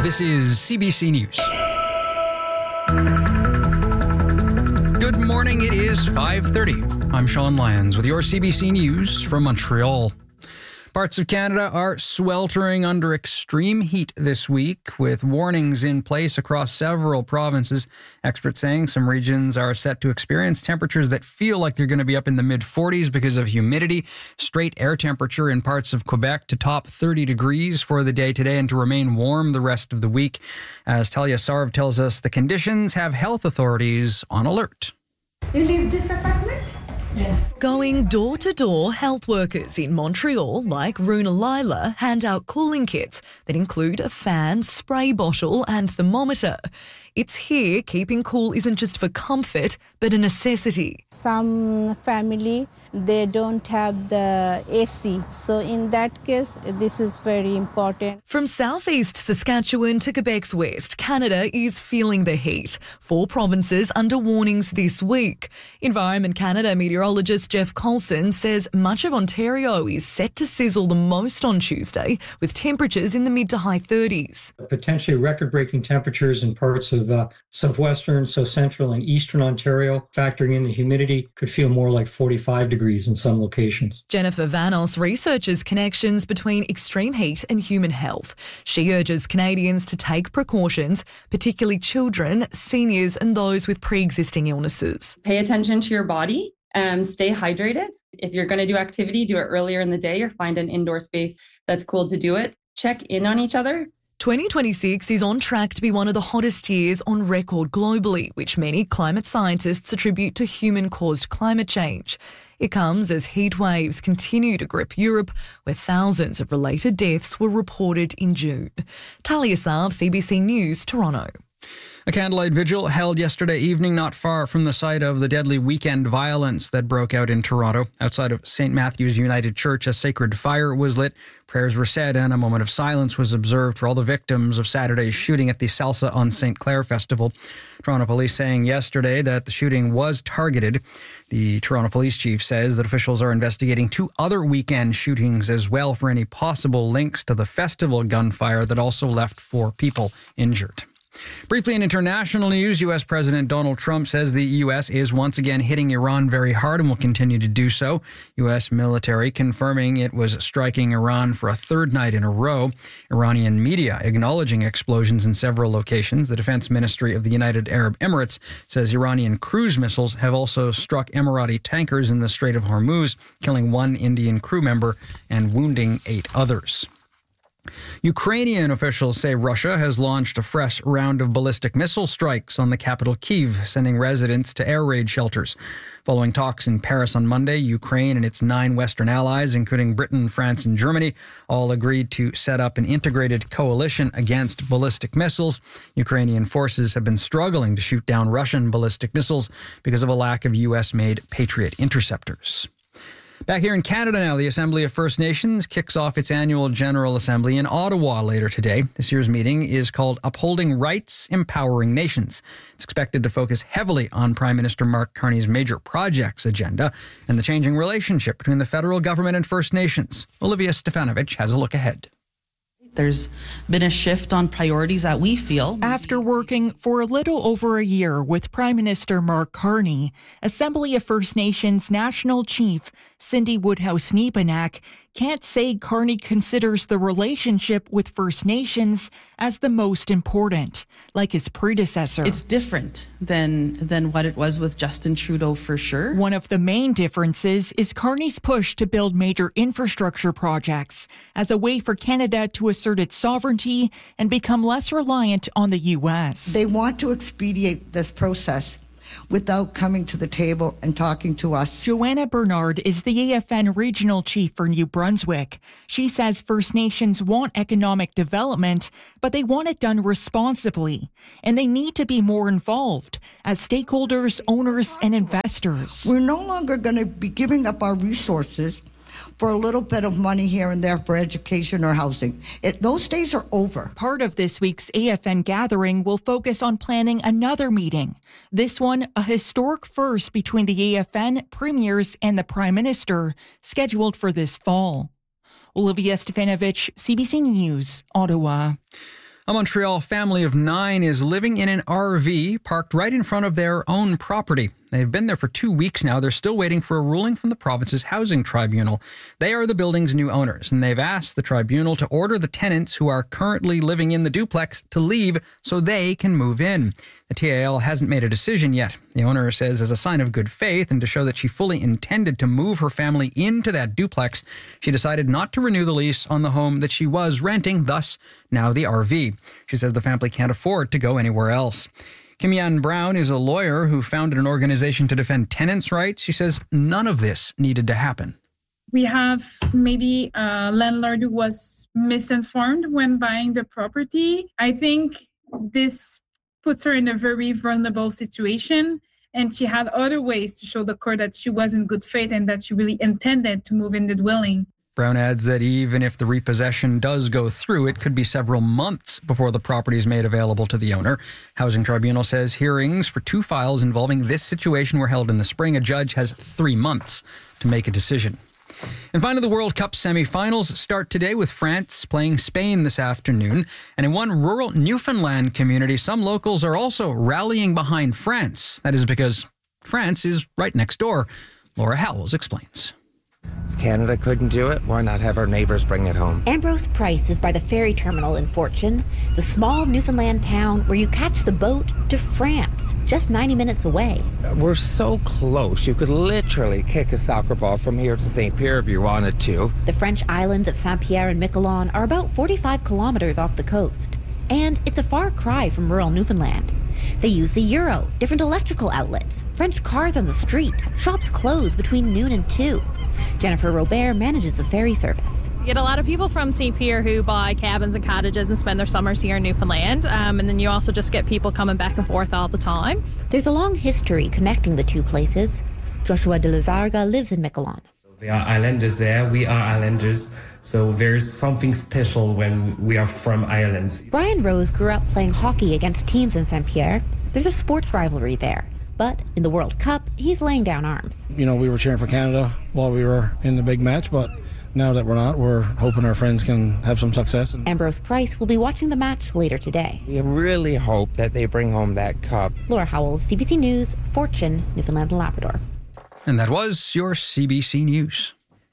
This is CBC News. Good morning, it is 5:30. I'm Sean Lyons with your CBC News from Montreal. Parts of Canada are sweltering under extreme heat this week, with warnings in place across several provinces. Experts saying some regions are set to experience temperatures that feel like they're going to be up in the mid-40s because of humidity. Straight air temperature in parts of Quebec to top 30 degrees for the day today and to remain warm the rest of the week. As Talia Sarv tells us, the conditions have health authorities on alert. You leave this apartment? Yes. Going door to door, health workers in Montreal, like Runa Lila, hand out cooling kits that include a fan, spray bottle and thermometer. It's here keeping cool isn't just for comfort, but a necessity. Some family, they don't have the AC. So in that case, this is very important. From southeast Saskatchewan to Quebec's west, Canada is feeling the heat. 4 provinces under warnings this week. Environment Canada meteorologist Jeff Coulson says much of Ontario is set to sizzle the most on Tuesday, with temperatures in the mid to high 30s. Potentially record-breaking temperatures in parts of southwestern, south central and eastern Ontario. Factoring in the humidity, could feel more like 45 degrees in some locations. Jennifer Vanos researches connections between extreme heat and human health. She urges Canadians to take precautions, particularly children, seniors and those with pre-existing illnesses. Pay attention to your body. Stay hydrated. If you're going to do activity, do it earlier in the day or find an indoor space that's cool to do it. Check in on each other. 2026 is on track to be one of the hottest years on record globally, which many climate scientists attribute to human-caused climate change. It comes as heat waves continue to grip Europe, where thousands of related deaths were reported in June. Talia Sarv, CBC News, Toronto. A candlelight vigil held yesterday evening not far from the site of the deadly weekend violence that broke out in Toronto. Outside of St. Matthew's United Church, a sacred fire was lit, prayers were said, and a moment of silence was observed for all the victims of Saturday's shooting at the Salsa on St. Clair Festival. Toronto police saying yesterday that the shooting was targeted. The Toronto police chief says that officials are investigating 2 other weekend shootings as well for any possible links to the festival gunfire that also left 4 people injured. Briefly in international news, U.S. President Donald Trump says the U.S. is once again hitting Iran very hard and will continue to do so. U.S. military confirming it was striking Iran for a 3rd night in a row. Iranian media acknowledging explosions in several locations. The Defense Ministry of the United Arab Emirates says Iranian cruise missiles have also struck Emirati tankers in the Strait of Hormuz, killing 1 Indian crew member and wounding 8 others. Ukrainian officials say Russia has launched a fresh round of ballistic missile strikes on the capital Kyiv, sending residents to air raid shelters. Following talks in Paris on Monday, Ukraine and its 9 Western allies, including Britain, France and Germany, all agreed to set up an integrated coalition against ballistic missiles. Ukrainian forces have been struggling to shoot down Russian ballistic missiles because of a lack of U.S.-made Patriot interceptors. Back here in Canada now, the Assembly of First Nations kicks off its annual General Assembly in Ottawa later today. This year's meeting is called Upholding Rights, Empowering Nations. It's expected to focus heavily on Prime Minister Mark Carney's major projects agenda and the changing relationship between the federal government and First Nations. Olivia Stefanovic has a look ahead. There's been a shift on priorities that we feel. After working for a little over a year with Prime Minister Mark Carney, Assembly of First Nations National Chief Cindy Woodhouse-Neepanak can't say Carney considers the relationship with First Nations as the most important, like his predecessor. It's different than what it was with Justin Trudeau, for sure. One of the main differences is Carney's push to build major infrastructure projects as a way for Canada to assert its sovereignty and become less reliant on the U.S. They want to expedite this process without coming to the table and talking to us. Joanna Bernard is the AFN Regional Chief for New Brunswick. She says First Nations want economic development, but they want it done responsibly, and they need to be more involved as stakeholders, owners, and investors. We're no longer going to be giving up our resources for a little bit of money here and there for education or housing. Those days are over. Part of this week's AFN gathering will focus on planning another meeting. This one, a historic first between the AFN, premiers, and the Prime Minister, scheduled for this fall. Olivia Stefanovic, CBC News, Ottawa. A Montreal family of 9 is living in an RV parked right in front of their own property. They've been there for 2 weeks now. They're still waiting for a ruling from the province's housing tribunal. They are the building's new owners, and they've asked the tribunal to order the tenants who are currently living in the duplex to leave so they can move in. The TAL hasn't made a decision yet. The owner says as a sign of good faith and to show that she fully intended to move her family into that duplex, she decided not to renew the lease on the home that she was renting, thus now the RV. She says the family can't afford to go anywhere else. Kim-Yan Brown is a lawyer who founded an organization to defend tenants' rights. She says none of this needed to happen. We have maybe a landlord who was misinformed when buying the property. I think this puts her in a very vulnerable situation, and she had other ways to show the court that she was in good faith and that she really intended to move in the dwelling. Brown adds that even if the repossession does go through, it could be several months before the property is made available to the owner. Housing Tribunal says hearings for 2 files involving this situation were held in the spring. A judge has 3 months to make a decision. And finally, the World Cup semi-finals start today with France playing Spain this afternoon. And in one rural Newfoundland community, some locals are also rallying behind France. That is because France is right next door. Laura Howells explains. If Canada couldn't do it, why not have our neighbours bring it home? Ambrose Price is by the ferry terminal in Fortune, the small Newfoundland town where you catch the boat to France, just 90 minutes away. We're so close. You could literally kick a soccer ball from here to St. Pierre if you wanted to. The French islands of Saint-Pierre and Miquelon are about 45 kilometers off the coast. And it's a far cry from rural Newfoundland. They use the euro, different electrical outlets, French cars on the street, shops close between noon and 2. Jennifer Robert manages the ferry service. You get a lot of people from St. Pierre who buy cabins and cottages and spend their summers here in Newfoundland. And then you also just get people coming back and forth all the time. There's a long history connecting the two places. Joshua de Lizarga lives in Miquelon. There are islanders there, we are islanders, so there's something special when we are from islands. Brian Rose grew up playing hockey against teams in Saint-Pierre. There's a sports rivalry there. But in the World Cup, he's laying down arms. You know, we were cheering for Canada while we were in the big match, but now that we're not, we're hoping our friends can have some success. Ambrose Price will be watching the match later today. We really hope that they bring home that cup. Laura Howells, CBC News, Fortune, Newfoundland and Labrador. And that was your CBC News.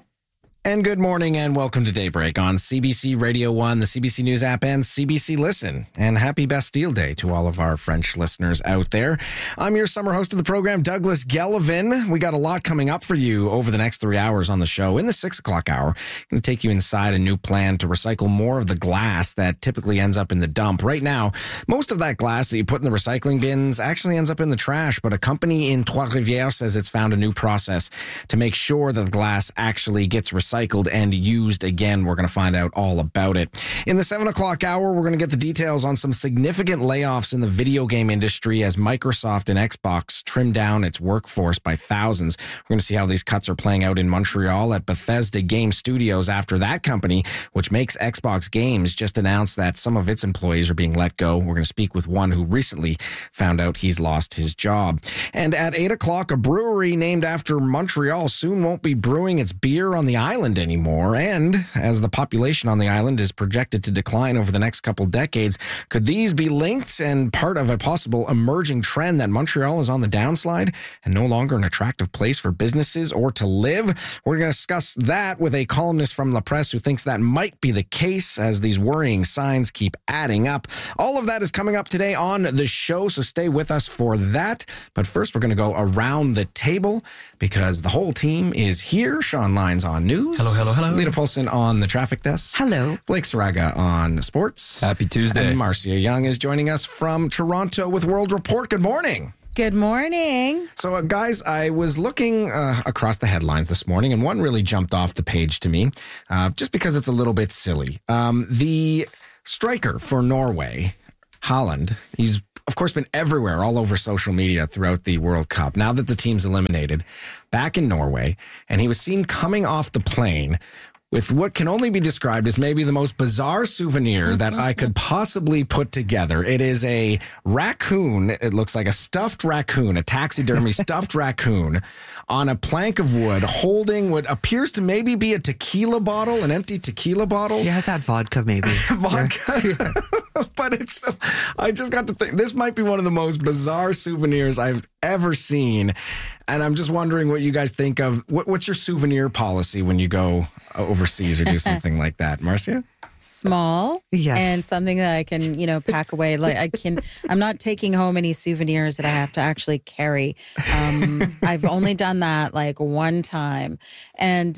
And good morning and welcome to Daybreak on CBC Radio 1, the CBC News app, and CBC Listen. And happy Bastille Day to all of our French listeners out there. I'm your summer host of the program, Douglas Gelvin. We got a lot coming up for you over the next 3 hours on the show. In the 6 o'clock hour, I'm going to take you inside a new plan to recycle more of the glass that typically ends up in the dump. Right now, most of that glass that you put in the recycling bins actually ends up in the trash, but a company in Trois-Rivières says it's found a new process to make sure that the glass actually gets recycled and used again. We're going to find out all about it. In the 7 o'clock hour, we're going to get the details on some significant layoffs in the video game industry as Microsoft and Xbox trim down its workforce by thousands. We're going to see how these cuts are playing out in Montreal at Bethesda Game Studios after that company, which makes Xbox games, just announced that some of its employees are being let go. We're going to speak with one who recently found out he's lost his job. And at 8 o'clock, a brewery named after Montreal soon won't be brewing its beer on the island anymore. And as the population on the island is projected to decline over the next couple decades, could these be linked and part of a possible emerging trend that Montreal is on the downslide and no longer an attractive place for businesses or to live? We're going to discuss that with a columnist from La Presse who thinks that might be the case as these worrying signs keep adding up. All of that is coming up today on the show, so stay with us for that. But first, we're going to go around the table because the whole team is here. Sean Lyons on news. Hello. Lita Polson on the traffic desk. Hello. Blake Saraga on sports. Happy Tuesday. And Marcia Young is joining us from Toronto with World Report. Good morning. Good morning. So, guys, I was looking across the headlines this morning, and one really jumped off the page to me, just because it's a little bit silly. The striker for Norway, Haaland, he's of course been everywhere, all over social media throughout the World Cup. Now that the team's eliminated, back in Norway, and he was seen coming off the plane with what can only be described as maybe the most bizarre souvenir that I could possibly put together. It is a raccoon. It looks like a stuffed raccoon, a taxidermy stuffed raccoon on a plank of wood holding what appears to maybe be a tequila bottle, an empty tequila bottle. Yeah, that vodka maybe. Vodka? But I just got to think, this might be one of the most bizarre souvenirs I've ever seen. And I'm just wondering what you guys think of. What's your souvenir policy when you go overseas or do something like that? Marcia? Small, yes, and something that I can, pack away. I'm not taking home any souvenirs that I have to actually carry. I've only done that like one time, and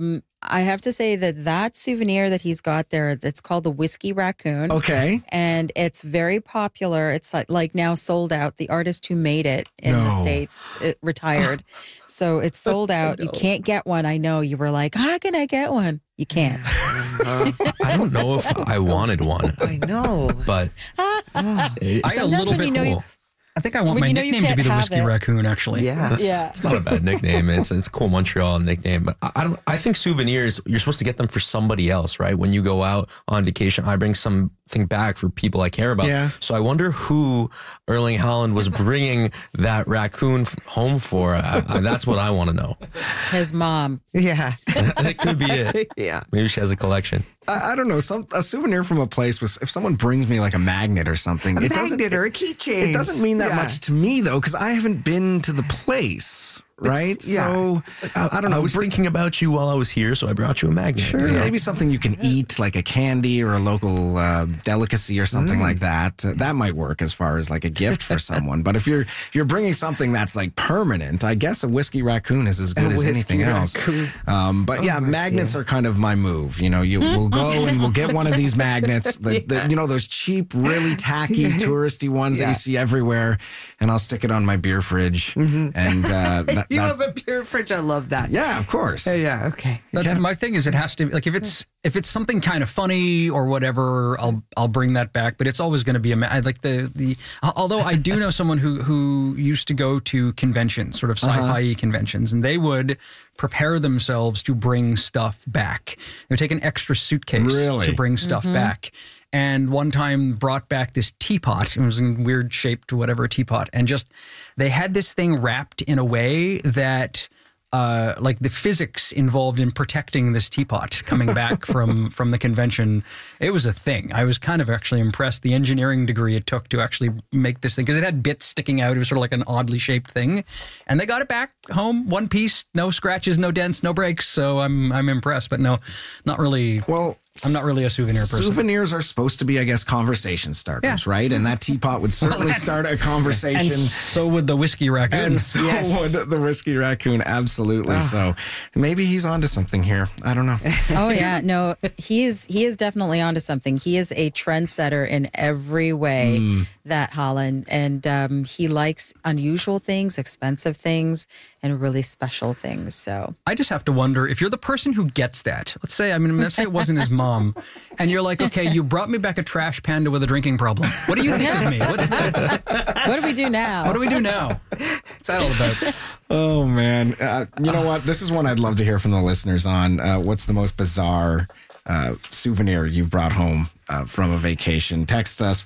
I have to say that souvenir that he's got there, that's called the Whiskey Raccoon. Okay, and it's very popular. It's like now sold out. The artist who made it in the States retired, so it's sold out. You can't get one. I know you were like, how can I get one? You can't. I don't know if I wanted one. I know. But it's a little bit cool. I think I want my nickname to be the Whiskey Raccoon, actually. Yeah. It's not a bad nickname. It's a cool Montreal nickname. But I think souvenirs, you're supposed to get them for somebody else, right? When you go out on vacation, I bring something back for people I care about. Yeah. So I wonder who Erling Haaland was bringing that raccoon home for. That's what I want to know. His mom. Yeah. That could be it. Yeah. Maybe she has a collection. I don't know. A souvenir from a place was, if someone brings me like a magnet or something, or a keychain. It doesn't mean that much to me though, because I haven't been to the place. Right? So, I don't know. I was thinking about you while I was here, so I brought you a magnet. Sure. Maybe something you can eat, like a candy or a local delicacy or something like that. That might work as far as like a gift for someone. But if you're bringing something that's like permanent, I guess a Whiskey Raccoon is as good as anything else. But magnets are kind of my move. We'll go and we'll get one of these magnets, those cheap, really tacky, touristy ones that you see everywhere, and I'll stick it on my beer fridge. And you have a beer fridge. I love that. Yeah, of course. Yeah, okay. That's my thing. Is it has to like if it's something kind of funny or whatever, I'll bring that back. But it's always going to be like the. Although I do know someone who used to go to conventions, sort of sci-fi conventions, and they would prepare themselves to bring stuff back. They would take an extra suitcase to bring stuff back. And one time brought back this teapot. It was in weird shaped, whatever teapot. And just, they had this thing wrapped in a way that, like the physics involved in protecting this teapot coming back from the convention, it was a thing. I was kind of actually impressed the engineering degree it took to actually make this thing, because it had bits sticking out. It was sort of like an oddly shaped thing. And they got it back home, one piece, no scratches, no dents, no breaks. So I'm impressed, but no, not really. Well, I'm not really a souvenir person. Souvenirs are supposed to be, I guess, conversation starters, right? And that teapot would certainly start a conversation. And so would the Whiskey Raccoon. And so would the Whiskey Raccoon, absolutely. So maybe he's onto something here. I don't know. Oh, yeah. No, he is definitely onto something. He is a trendsetter in every way, that Haaland. And he likes unusual things, expensive things, and really special things. So I just have to wonder if you're the person who gets that. Let's say it wasn't his mom, and you're like, okay, you brought me back a trash panda with a drinking problem. What do you think of me? What's that? What do we do now? What do we do now? What's that all about? Oh man, you know what? This is one I'd love to hear from the listeners on. What's the most bizarre souvenir you've brought home from a vacation? Text us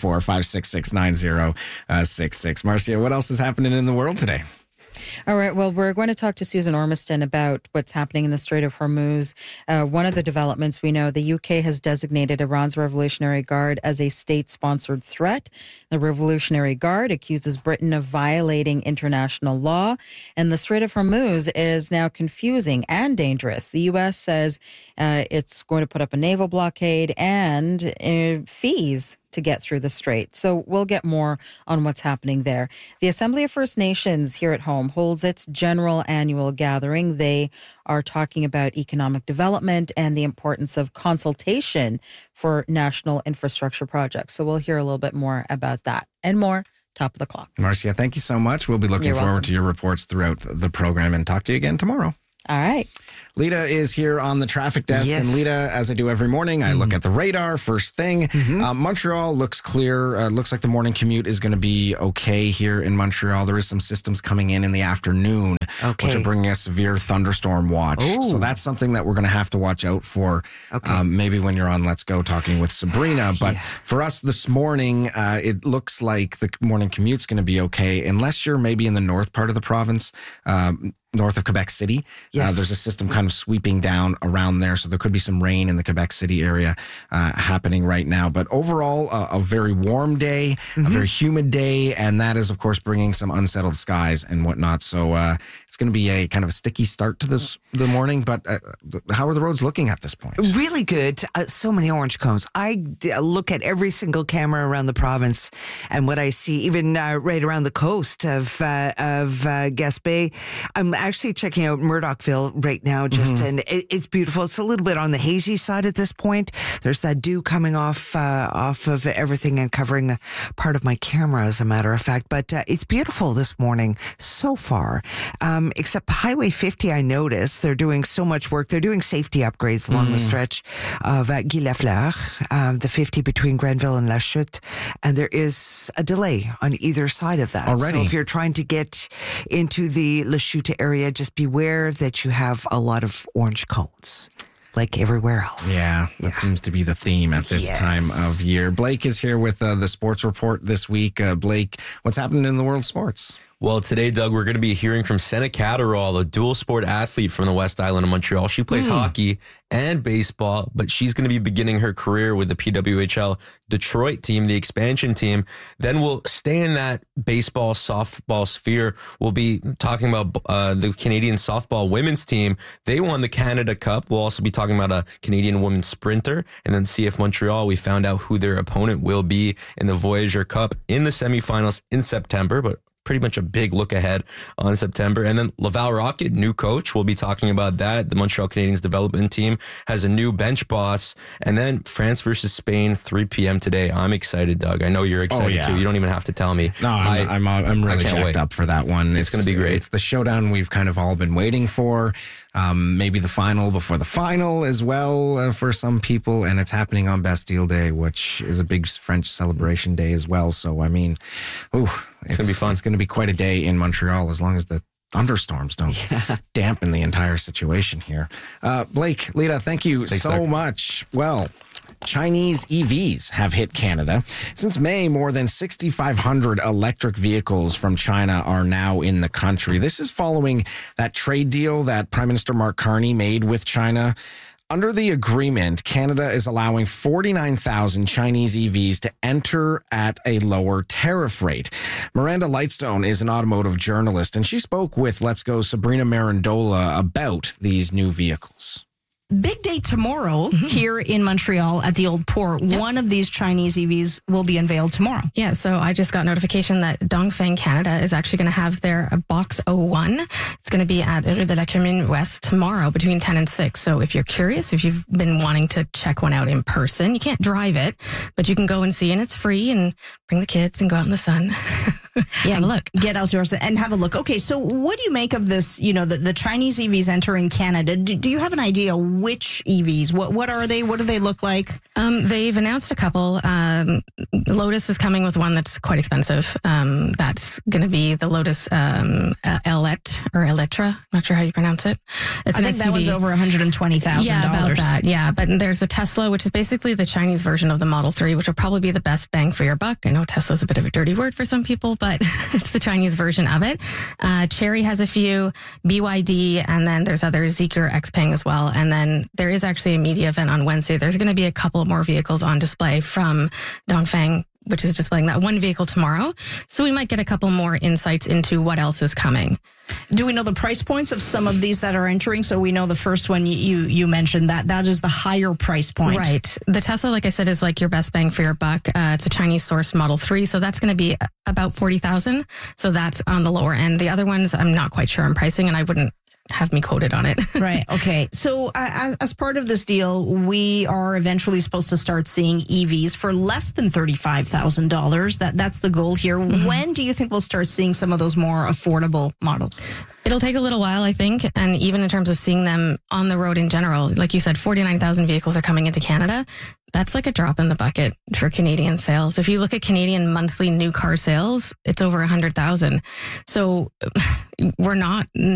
514-566-9066. Marcia, what else is happening in the world today? All right. Well, we're going to talk to Susan Ormiston about what's happening in the Strait of Hormuz. One of the developments we know, the UK has designated Iran's Revolutionary Guard as a state-sponsored threat. The Revolutionary Guard accuses Britain of violating international law, and the Strait of Hormuz is now confusing and dangerous. The U.S. says it's going to put up a naval blockade and fees to get through the strait. So we'll get more on what's happening there. The Assembly of First Nations here at home holds its general annual gathering. They are talking about economic development and the importance of consultation for national infrastructure projects. So we'll hear a little bit more about that and more. Top of the clock. Marcia, thank you so much. We'll be looking forward to your reports throughout the program and talk to you again tomorrow. All right. Lita is here on the traffic desk. Yes. And Lita, as I do every morning, I look at the radar first thing. Montreal looks clear. Looks like the morning commute is going to be okay here in Montreal. There is some systems coming in the afternoon, which are bringing a severe thunderstorm watch. So that's something that we're going to have to watch out for. Maybe when you're on Let's Go talking with Sabrina. But for us this morning, it looks like the morning commute's going to be okay, unless you're maybe in the north part of the province. north of Quebec City. Yes. There's a system kind of sweeping down around there, so there could be some rain in the Quebec City area happening right now. But overall, a very warm day, a very humid day, and that is, of course, bringing some unsettled skies and whatnot. So it's going to be a kind of a sticky start to the morning. But how are the roads looking at this point? Really good. So many orange cones. I look at every single camera around the province, and what I see, even right around the coast of Gaspé. I'm actually checking out Murdochville right now, and it's beautiful. It's a little bit on the hazy side at this point. There's that dew coming off of everything and covering a part of my camera, as a matter of fact. But it's beautiful this morning so far. Except Highway 50, I noticed they're doing so much work. They're doing safety upgrades along the stretch of Guy Lafleur, the 50 between Grenville and La Chute, and there is a delay on either side of that. Already. So if you're trying to get into the La Chute area, just beware that you have a lot of orange cones, like everywhere else. Yeah, that seems to be the theme at this time of year. Blake is here with the sports report this week. Blake, what's happening in the world of sports? Well, today, Doug, we're going to be hearing from Senna Catterall, a dual sport athlete from the West Island of Montreal. She plays hockey and baseball, but she's going to be beginning her career with the PWHL Detroit team, the expansion team. Then we'll stay in that baseball, softball sphere. We'll be talking about the Canadian softball women's team. They won the Canada Cup. We'll also be talking about a Canadian women's sprinter. And then CF Montreal, we found out who their opponent will be in the Voyageur Cup in the semifinals in September, but pretty much a big look ahead on September. And then Laval Rocket, new coach. We'll be talking about that. The Montreal Canadiens development team has a new bench boss. And then France versus Spain, 3 p.m. today. I'm excited, Doug. I know you're excited too. You don't even have to tell me. No, I'm really jacked up for that one. It's going to be great. It's the showdown we've kind of all been waiting for. Maybe the final before the final as well for some people. And it's happening on Bastille Day, which is a big French celebration day as well. So, I mean, it's going to be fun. It's going to be quite a day in Montreal as long as the thunderstorms don't dampen the entire situation here. Blake, Lita, thank you so much. Well, Chinese EVs have hit Canada. Since May, more than 6,500 electric vehicles from China are now in the country. This is following that trade deal that Prime Minister Mark Carney made with China. Under the agreement, Canada is allowing 49,000 Chinese EVs to enter at a lower tariff rate. Miranda Lightstone is an automotive journalist, and she spoke with Let's Go Sabrina Marandola about these new vehicles. Big day tomorrow here in Montreal at the Old Port. Yep. One of these Chinese EVs will be unveiled tomorrow. Yeah, so I just got notification that Dongfeng Canada is actually going to have their Box 01. It's going to be at Rue de la Commune West tomorrow between 10 and 6. So if you're curious, if you've been wanting to check one out in person, you can't drive it, but you can go and see, and it's free, and bring the kids and go out in the sun. Have a look. Get outdoors and have a look. Okay, so what do you make of this, the Chinese EVs entering Canada? Do you have an idea which EVs? What are they? What do they look like? They've announced a couple. Lotus is coming with one that's quite expensive. That's going to be the Lotus Electra. I'm not sure how you pronounce it. It's I think that one's over $120,000. Yeah, about that. Yeah, but there's a Tesla, which is basically the Chinese version of the Model 3, which will probably be the best bang for your buck. I know Tesla's a bit of a dirty word for some people, but it's the Chinese version of it. Chery has a few, BYD, and then there's other Zeekr Xpeng as well. And then there is actually a media event on Wednesday. There's going to be a couple more vehicles on display from Dongfeng, which is displaying that one vehicle tomorrow. So we might get a couple more insights into what else is coming. Do we know the price points of some of these that are entering? So we know the first one you mentioned, that is the higher price point. Right. The Tesla, like I said, is like your best bang for your buck. It's a Chinese source Model 3. So that's going to be about 40,000. So that's on the lower end. The other ones, I'm not quite sure on pricing, and I wouldn't have me quoted on it. Right. Okay. So as part of this deal, we are eventually supposed to start seeing EVs for less than $35,000. That's the goal here. Mm-hmm. When do you think we'll start seeing some of those more affordable models? It'll take a little while, I think. And even in terms of seeing them on the road in general, like you said, 49,000 vehicles are coming into Canada. That's like a drop in the bucket for Canadian sales. If you look at Canadian monthly new car sales, it's over 100,000. So we're not